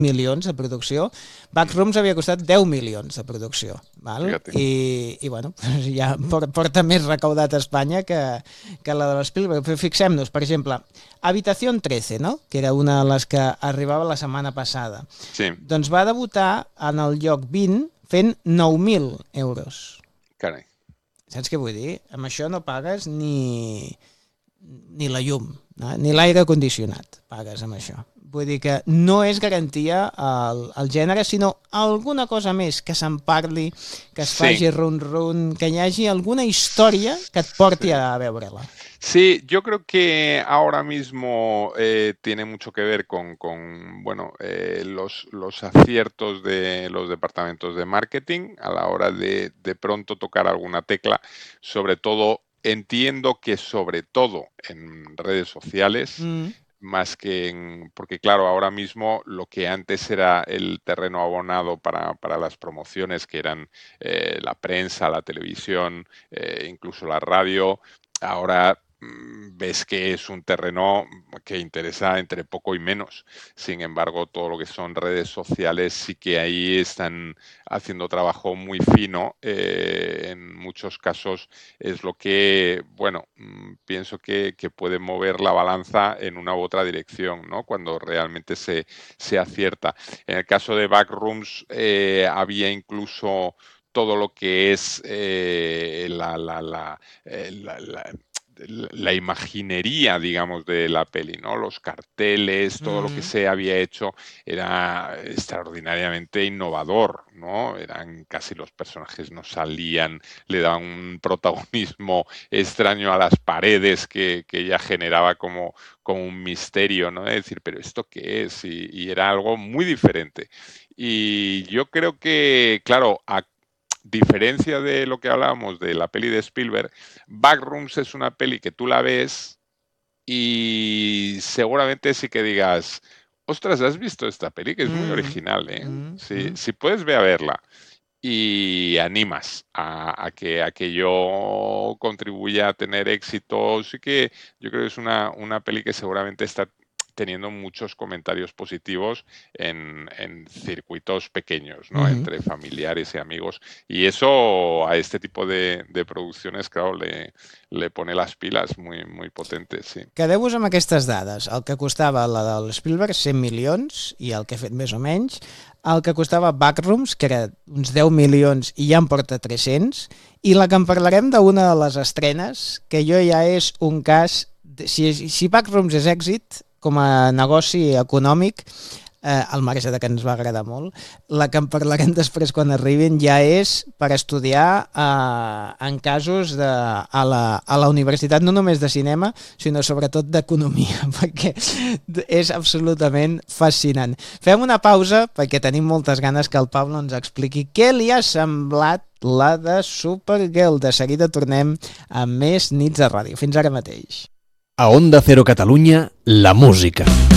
milions de producció, Backrooms havia costat 10 milions de producció, val? I bueno, ja porta més recaudat a Espanya que la de l'Spielberg. Però fixem-nos, per exemple, Habitación 13, no? Que era una de les que arribava la setmana passada. Sí. Doncs va debutar en el lloc 20 fent 9.000 euros. Carai. Saps què vull dir? Amb això no pagues ni la llum, ni l'aire condicionat pagues amb això. Vull dir que no és garantia el gènere, sinó alguna cosa més, que se'n parli, que es faci run-run, que hi hagi alguna història que et porti a veure-la. Sí, yo creo que ahora mismo tiene mucho que ver con los aciertos de los departamentos de marketing a la hora de pronto tocar alguna tecla, sobre todo, entiendo que sobre todo en redes sociales, más que porque claro, ahora mismo lo que antes era el terreno abonado para las promociones, que eran la prensa, la televisión, incluso la radio, ahora ves que es un terreno que interesa entre poco y menos. Sin embargo, todo lo que son redes sociales sí que ahí están haciendo trabajo muy fino. En muchos casos es lo que, pienso que puede mover la balanza en una u otra dirección, ¿no? Cuando realmente se acierta. En el caso de Backrooms había incluso todo lo que es la imaginería, digamos, de la peli, ¿no? Los carteles, todo lo que se había hecho era extraordinariamente innovador, ¿no? Casi los personajes no salían, le daban un protagonismo extraño a las paredes que ya generaba como un misterio, ¿no? Es decir, ¿pero esto qué es? Y era algo muy diferente. Y yo creo que, claro, diferencia de lo que hablábamos de la peli de Spielberg, Backrooms es una peli que tú la ves y seguramente sí que digas, ostras, ¿has visto esta peli? Que es muy original, ¿eh? Si puedes, ve a verla y animas a que aquello contribuya a tener éxito. Sí que yo creo que es una peli que seguramente está teniendo muchos comentarios positivos en circuitos pequeños, ¿no? Entre familiares y amigos. Y eso a este tipo de producciones, claro, le pone las pilas muy, muy potentes, sí. Quedeu-vos amb aquestes dades. El que costava la del Spielberg, 100 milions, i el que ha fet més o menys. El que costava Backrooms, que era uns 10 milions i ja en porta 300. I la que en parlarem d'una de les estrenes, que jo ja és un cas... Si Backrooms és èxit, com a negoci econòmic, al marge de que ens va agradar molt, la que en parlarem després quan arribin ja és per estudiar en casos a la universitat, no només de cinema, sinó sobretot d'economia, perquè és absolutament fascinant. Fem una pausa perquè tenim moltes ganes que el Pablo ens expliqui què li ha semblat la de Supergirl. De seguida tornem amb més Nits de Ràdio. Fins ara mateix. A Onda Cero Catalunya, la música.